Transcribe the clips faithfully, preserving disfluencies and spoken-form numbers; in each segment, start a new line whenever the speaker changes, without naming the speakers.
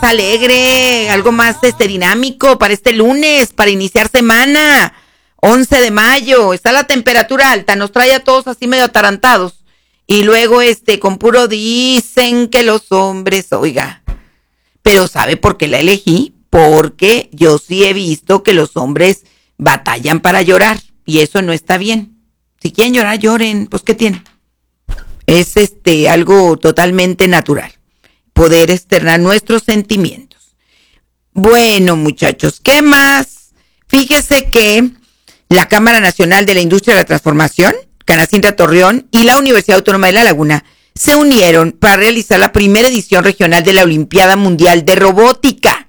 alegre, algo más este dinámico para este lunes, para iniciar semana, once de mayo, está la temperatura alta, nos trae a todos así medio atarantados, y luego este, con puro dicen que los hombres, oiga, pero ¿sabe por qué la elegí? Porque yo sí he visto que los hombres batallan para llorar, y eso no está bien. Si quieren llorar, lloren, pues ¿qué tiene? Es este, algo totalmente natural. Poder externar nuestros sentimientos. Bueno, muchachos, ¿qué más? Fíjese que la Cámara Nacional de la Industria de la Transformación, Canacintra Torreón y la Universidad Autónoma de La Laguna se unieron para realizar la primera edición regional de la Olimpiada Mundial de Robótica,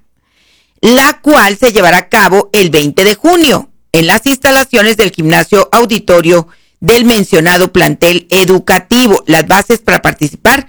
la cual se llevará a cabo el veinte de junio en las instalaciones del gimnasio auditorio del mencionado plantel educativo. Las bases para participar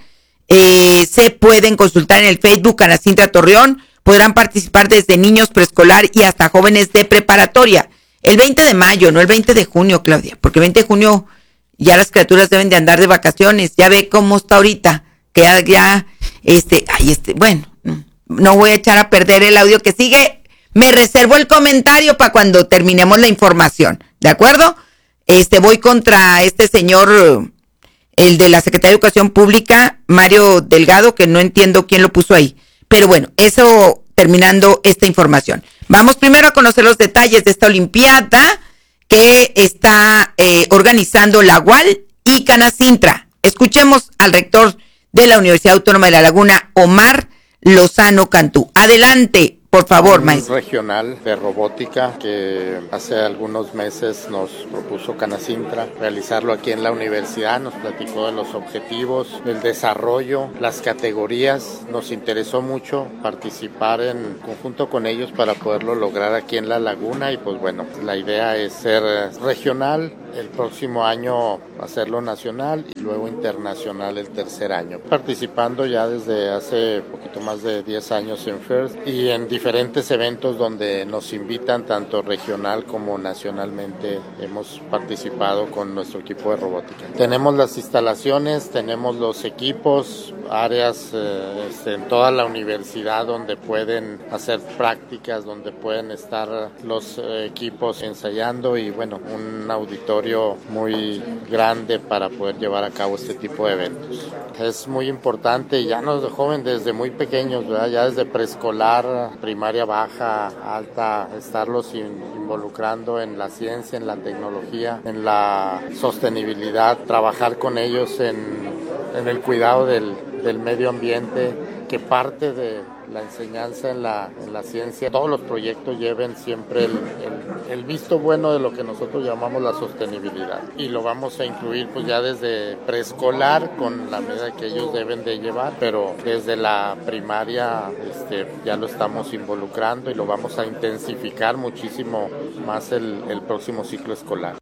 Eh, se pueden consultar en el Facebook Canacintra Torreón. Podrán participar desde niños preescolar y hasta jóvenes de preparatoria. El veinte de mayo, no el veinte de junio, Claudia, porque el veinte de junio ya las criaturas deben de andar de vacaciones. Ya ve cómo está ahorita, que ya, ya este, ay, este, bueno, no voy a echar a perder el audio que sigue. Me reservo el comentario para cuando terminemos la información, ¿de acuerdo? Este, voy contra este señor, el de la Secretaría de Educación Pública, Mario Delgado, que no entiendo quién lo puso ahí. Pero bueno, eso terminando esta información. Vamos primero a conocer los detalles de esta Olimpiada que está eh, organizando la U A L y Canacintra. Escuchemos al rector de la Universidad Autónoma de La Laguna, Omar Lozano Cantú. Adelante, por favor,
un
maestro.
Regional de robótica que hace algunos meses nos propuso Canacintra realizarlo aquí en la universidad. Nos platicó de los objetivos, del desarrollo, las categorías. Nos interesó mucho participar en conjunto con ellos para poderlo lograr aquí en La Laguna y pues bueno, la idea es ser regional, el próximo año hacerlo nacional y luego internacional el tercer año. Participando ya desde hace poquito más de diez años en FIRST y en diferentes eventos donde nos invitan tanto regional como nacionalmente. Hemos participado con nuestro equipo de robótica. Tenemos las instalaciones, tenemos los equipos, áreas eh, este, en toda la universidad donde pueden hacer prácticas, donde pueden estar los eh, equipos ensayando y bueno, un auditorio muy grande para poder llevar a cabo este tipo de eventos. Es muy importante, ya nos joven desde muy pequeños, ¿verdad? Ya desde preescolar, primaria baja, alta, estarlos involucrando en la ciencia, en la tecnología, en la sostenibilidad, trabajar con ellos en, en el cuidado del, del medio ambiente, que parte de la enseñanza en la, en la ciencia, todos los proyectos lleven siempre el, el, el visto bueno de lo que nosotros llamamos la sostenibilidad y lo vamos a incluir pues ya desde preescolar con la medida que ellos deben de llevar, pero desde la primaria este, ya lo estamos involucrando y lo vamos a intensificar muchísimo más el, el próximo ciclo escolar.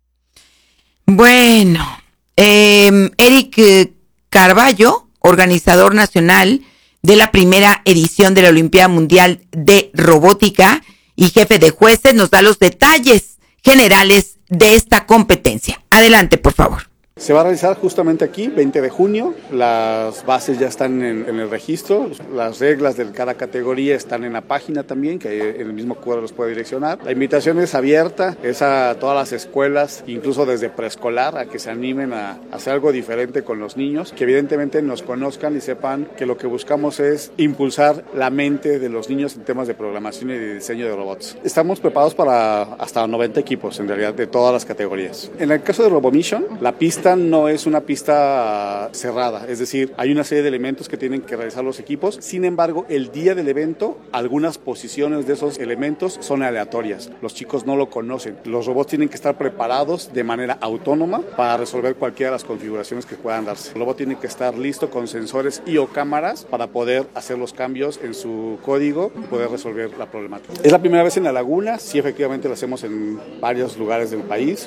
Bueno, eh, Eric Carballo, organizador nacional de la primera edición de la Olimpiada Mundial de Robótica y jefe de jueces, nos da los detalles generales de esta competencia. Adelante, por favor.
Se va a realizar justamente aquí, veinte de junio. Las bases ya están en, en el registro. Las reglas de cada categoría están en la página también, que en el mismo cuadro los puede direccionar. La invitación es abierta, es a todas las escuelas, incluso desde preescolar, a que se animen a hacer algo diferente con los niños, que evidentemente nos conozcan y sepan que lo que buscamos es impulsar la mente de los niños en temas de programación y de diseño de robots. Estamos preparados para hasta noventa equipos, en realidad, de todas las categorías. En el caso de RoboMission, la pista no es una pista cerrada, es decir, hay una serie de elementos que tienen que realizar los equipos. Sin embargo, el día del evento, algunas posiciones de esos elementos son aleatorias. Los chicos no lo conocen. Los robots tienen que estar preparados de manera autónoma para resolver cualquiera de las configuraciones que puedan darse. El robot tiene que estar listo con sensores y o cámaras para poder hacer los cambios en su código y poder resolver la problemática. Es la primera vez en La Laguna, sí, efectivamente lo hacemos en varios lugares del país.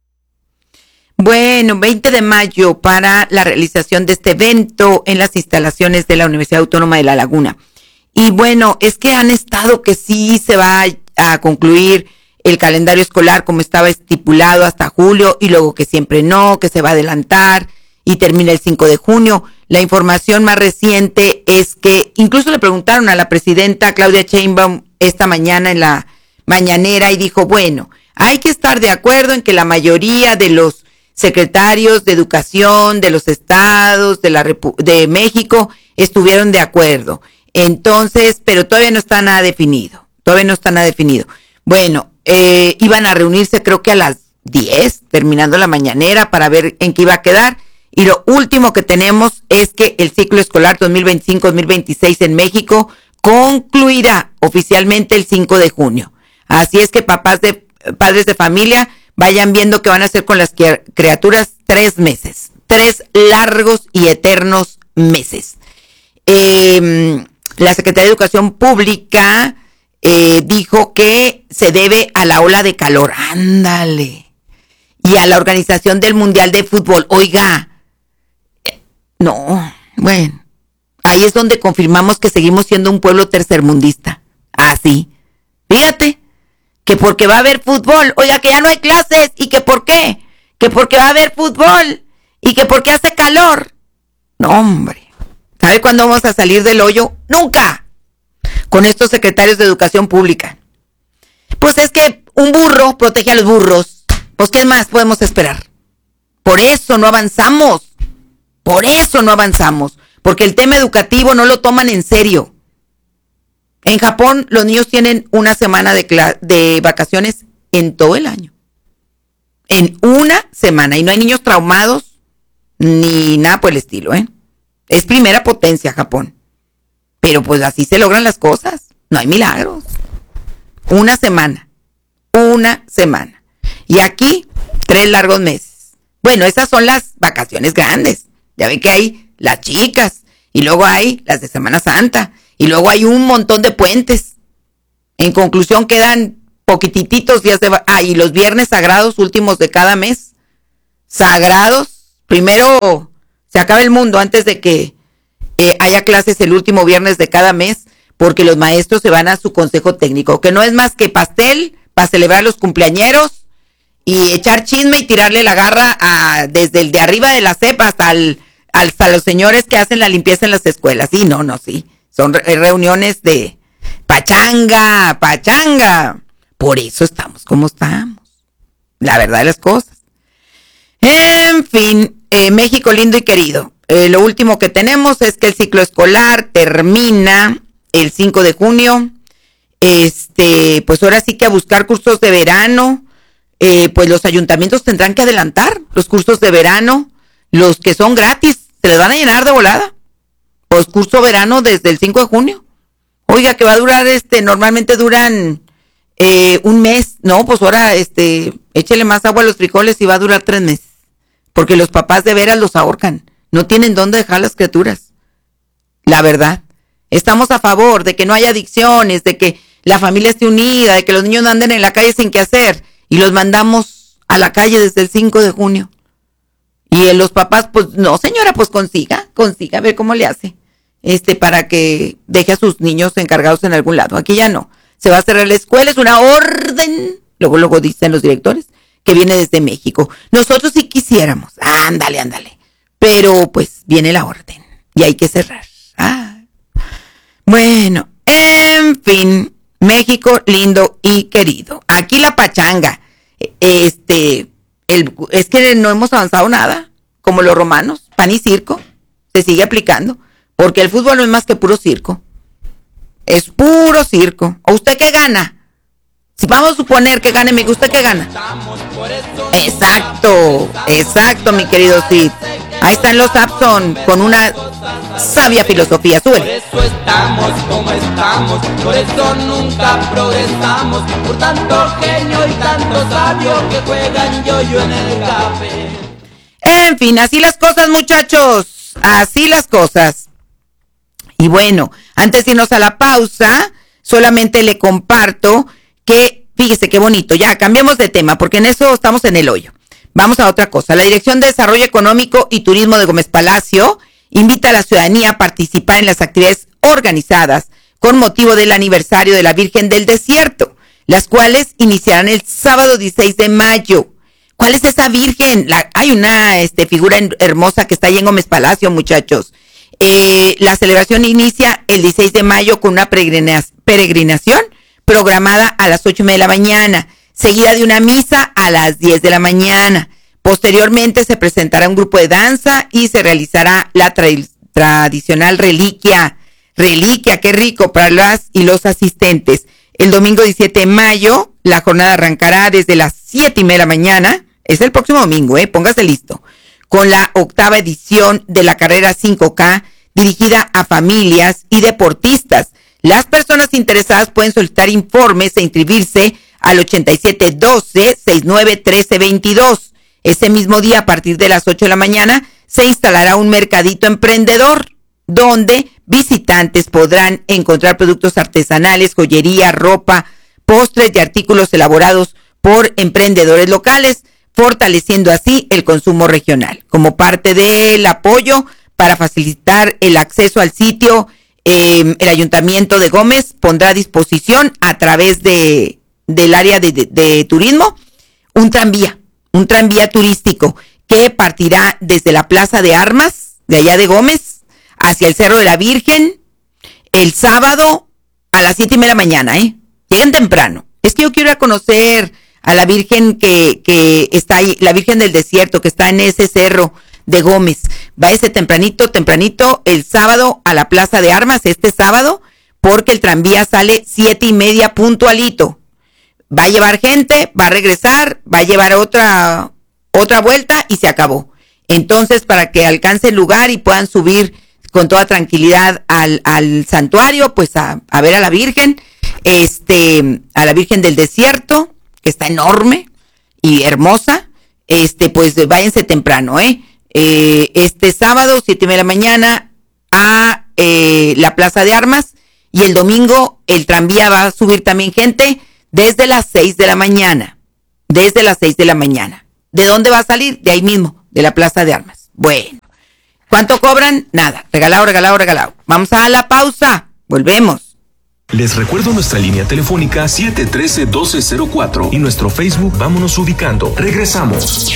Bueno, veinte de mayo para la realización de este evento en las instalaciones de la Universidad Autónoma de La Laguna. Y bueno, es que han estado que sí se va a concluir el calendario escolar como estaba estipulado hasta julio y luego que siempre no, que se va a adelantar y termina el cinco de junio. La información más reciente es que incluso le preguntaron a la presidenta Claudia Sheinbaum esta mañana en la mañanera y dijo, bueno, hay que estar de acuerdo en que la mayoría de los secretarios de educación de los estados de la Repu- de México estuvieron de acuerdo. Entonces, pero todavía no está nada definido. Todavía no está nada definido. Bueno, eh, iban a reunirse creo que a las diez, terminando la mañanera, para ver en qué iba a quedar. Y lo último que tenemos es que el ciclo escolar dos mil veinticinco dos mil veintiséis en México concluirá oficialmente el cinco de junio. Así es que papás de padres de familia vayan viendo qué van a hacer con las criaturas tres meses, tres largos y eternos meses. Eh, la Secretaría de Educación Pública eh, dijo que se debe a la ola de calor, ándale, y a la organización del Mundial de Fútbol. Oiga, eh, no, bueno, ahí es donde confirmamos que seguimos siendo un pueblo tercermundista, así, fíjate, que porque va a haber fútbol, oiga, que ya no hay clases, y que por qué, que porque va a haber fútbol, y que porque hace calor. No, hombre, ¿sabe cuándo vamos a salir del hoyo? Nunca, con estos secretarios de Educación Pública. Pues es que un burro protege a los burros, pues ¿qué más podemos esperar? Por eso no avanzamos, por eso no avanzamos, porque el tema educativo no lo toman en serio. En Japón los niños tienen una semana de, cla- de vacaciones en todo el año. En una semana. Y no hay niños traumados ni nada por el estilo, ¿eh? Es primera potencia Japón. Pero pues así se logran las cosas. No hay milagros. Una semana. Una semana. Y aquí, tres largos meses. Bueno, esas son las vacaciones grandes. Ya ven que hay las chicas. Y luego hay las de Semana Santa. Y luego hay un montón de puentes. En conclusión, quedan poquititos días de... Ah, y los viernes sagrados últimos de cada mes. Sagrados. Primero se acaba el mundo antes de que eh, haya clases el último viernes de cada mes, porque los maestros se van a su consejo técnico, que no es más que pastel para celebrar los cumpleañeros y echar chisme y tirarle la garra a, desde el de arriba de la cepa hasta, el, hasta los señores que hacen la limpieza en las escuelas. Sí, no, no, sí. Son re- reuniones de pachanga, pachanga. Por eso estamos como estamos. La verdad de las cosas. En fin, eh, México lindo y querido. Eh, lo último que tenemos es que el ciclo escolar termina el cinco de junio. Este, pues ahora sí que a buscar cursos de verano. Eh, pues los ayuntamientos tendrán que adelantar los cursos de verano. Los que son gratis, se les van a llenar de volada. Pues curso verano desde el cinco de junio. Oiga, que va a durar, este, normalmente duran eh, un mes. No, pues ahora, este, échele más agua a los frijoles y va a durar tres meses. Porque los papás de veras los ahorcan. No tienen dónde dejar las criaturas. La verdad. Estamos a favor de que no haya adicciones, de que la familia esté unida, de que los niños no anden en la calle sin qué hacer. Y los mandamos a la calle desde el cinco de junio. Y eh, los papás, pues, no señora, pues consiga, consiga, a ver cómo le hace. Este, para que deje a sus niños encargados en algún lado. Aquí ya no. Se va a cerrar la escuela, es una orden, luego, luego dicen los directores, que viene desde México. Nosotros sí quisiéramos, ándale, ándale. Pero, pues, viene la orden y hay que cerrar. Ah. Bueno, en fin, México lindo y querido. Aquí la pachanga. Este, el, es que no hemos avanzado nada, como los romanos, pan y circo, se sigue aplicando. Porque el fútbol no es más que puro circo. Es puro circo. ¿O usted qué gana? Si vamos a suponer que gane, ¿usted qué gana? Exacto, exacto, mi querido Sid. Ahí están los Abson con una sabia filosofía. Sube.
Por eso estamos como estamos, por eso nunca progresamos, por tanto genio y tanto sabio que juegan yo-yo en el café.
En fin, así las cosas, muchachos. Así las cosas. Y bueno, antes de irnos a la pausa, solamente le comparto que, fíjese qué bonito, ya cambiemos de tema, porque en eso estamos en el hoyo. Vamos a otra cosa. La Dirección de Desarrollo Económico y Turismo de Gómez Palacio invita a la ciudadanía a participar en las actividades organizadas con motivo del aniversario de la Virgen del Desierto, las cuales iniciarán el sábado dieciséis de mayo, ¿Cuál es esa virgen? La, hay una este, figura en, hermosa que está ahí en Gómez Palacio, muchachos. Eh, la celebración inicia el dieciséis de mayo con una peregrina, peregrinación programada a las ocho y media de la mañana, seguida de una misa a las diez de la mañana. Posteriormente se presentará un grupo de danza y se realizará la tra- tradicional reliquia. Reliquia, qué rico para las y los asistentes. El domingo diecisiete de mayo, la jornada arrancará desde las siete y media de la mañana. Es el próximo domingo, eh, póngase listo. Con la octava edición de la carrera cinco K, dirigida a familias y deportistas. Las personas interesadas pueden solicitar informes e inscribirse al ochenta y siete doce, sesenta y nueve trece veintidós. Ese mismo día, a partir de las ocho de la mañana, se instalará un mercadito emprendedor, donde visitantes podrán encontrar productos artesanales, joyería, ropa, postres y artículos elaborados por emprendedores locales, fortaleciendo así el consumo regional. Como parte del apoyo para facilitar el acceso al sitio, eh, el Ayuntamiento de Gómez pondrá a disposición a través de del área de, de, de turismo un tranvía, un tranvía turístico que partirá desde la Plaza de Armas de allá de Gómez hacia el Cerro de la Virgen el sábado a las siete y media de la mañana, ¿eh? Lleguen temprano. Es que yo quiero ir a conocer a la Virgen que, que está ahí, la Virgen del Desierto, que está en ese cerro de Gómez. Váyase tempranito, tempranito, el sábado a la Plaza de Armas, este sábado, porque el tranvía sale siete y media puntualito. Va a llevar gente, va a regresar, va a llevar otra, otra vuelta y se acabó. Entonces, para que alcance el lugar y puedan subir con toda tranquilidad al, al santuario, pues a, a ver a la Virgen, este, a la Virgen del Desierto, que está enorme y hermosa, este, pues váyanse temprano, ¿eh? eh este sábado, siete y media de la mañana, a eh, la Plaza de Armas, y el domingo el tranvía va a subir también gente desde las seis de la mañana, desde las seis de la mañana. ¿De dónde va a salir? De ahí mismo, de la Plaza de Armas. Bueno, ¿cuánto cobran? Nada, regalado, regalado, regalado. Vamos a la pausa, volvemos.
Les recuerdo nuestra línea telefónica siete uno tres, uno dos cero cuatro y nuestro Facebook Vámonos Ubicando. Regresamos.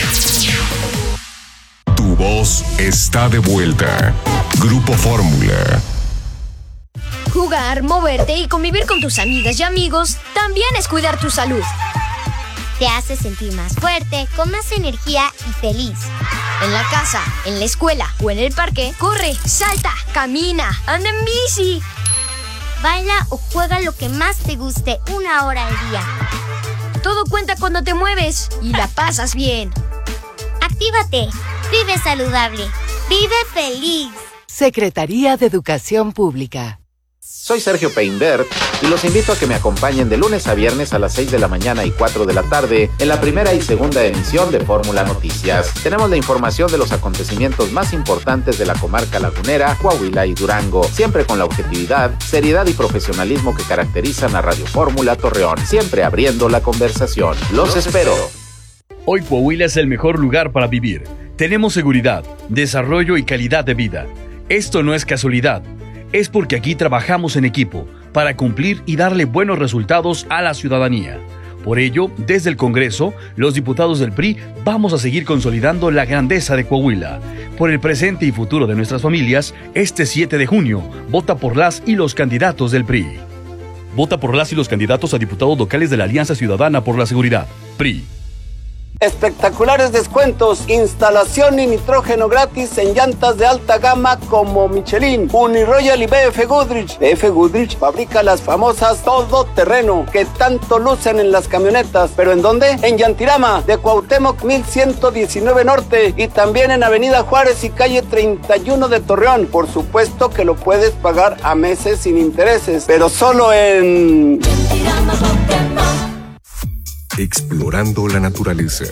Tu voz está de vuelta. Grupo Fórmula.
Jugar, moverte y convivir con tus amigas y amigos también es cuidar tu salud.
Te hace sentir más fuerte, con más energía y feliz.
En la casa, en la escuela o en el parque, corre, salta, camina, anda en bici.
Baila o juega lo que más te guste una hora al día.
Todo cuenta cuando te mueves y la pasas bien.
Actívate, vive saludable, vive feliz.
Secretaría de Educación Pública.
Soy Sergio Peinbert y los invito a que me acompañen de lunes a viernes a las seis de la mañana y cuatro de la tarde en la primera y segunda emisión de Fórmula Noticias. Tenemos la información de los acontecimientos más importantes de la comarca lagunera, Coahuila y Durango, siempre con la objetividad, seriedad y profesionalismo que caracterizan a Radio Fórmula Torreón, siempre abriendo la conversación. Los, los espero.
Hoy Coahuila es el mejor lugar para vivir. Tenemos seguridad, desarrollo y calidad de vida. Esto no es casualidad. Es porque aquí trabajamos en equipo para cumplir y darle buenos resultados a la ciudadanía. Por ello, desde el Congreso, los diputados del P R I vamos a seguir consolidando la grandeza de Coahuila. Por el presente y futuro de nuestras familias, este siete de junio, vota por las y los candidatos del P R I. Vota por las y los candidatos a diputados locales de la Alianza Ciudadana por la Seguridad, P R I.
Espectaculares descuentos, instalación y nitrógeno gratis en llantas de alta gama como Michelin, Uniroyal y B F Goodrich. B F Goodrich fabrica las famosas todoterreno que tanto lucen en las camionetas. ¿Pero en dónde? En Yantirama, de Cuauhtémoc mil ciento diecinueve Norte, y también en Avenida Juárez y calle treinta y uno de Torreón. Por supuesto que lo puedes pagar a meses sin intereses, pero solo en Yantirama Cuauhtémoc.
Explorando la naturaleza.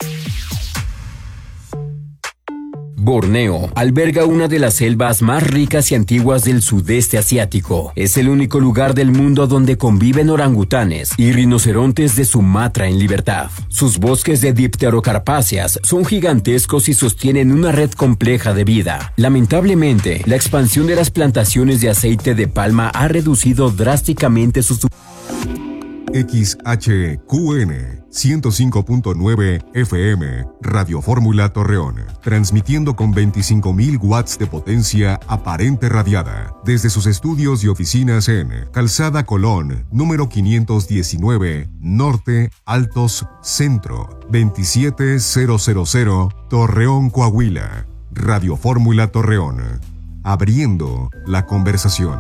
Borneo alberga una de las selvas más ricas y antiguas del sudeste asiático. Es el único lugar del mundo donde conviven orangutanes y rinocerontes de Sumatra en libertad. Sus bosques de dipterocarpáceas son gigantescos y sostienen una red compleja de vida. Lamentablemente, la expansión de las plantaciones de aceite de palma ha reducido drásticamente sus
X H Q N ciento cinco punto nueve F M, Radio Fórmula Torreón, transmitiendo con veinticinco mil watts de potencia aparente radiada, desde sus estudios y oficinas en Calzada Colón, número quinientos diecinueve, Norte, Altos, Centro, veintisiete mil, Torreón, Coahuila. Radio Fórmula Torreón, abriendo la conversación.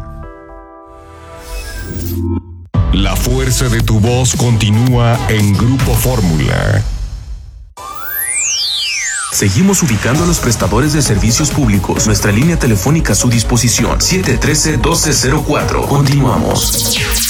La fuerza de tu voz continúa en Grupo Fórmula.
Seguimos ubicando a los prestadores de servicios públicos. Nuestra línea telefónica a su disposición, siete uno tres, uno dos cero cuatro. Continuamos.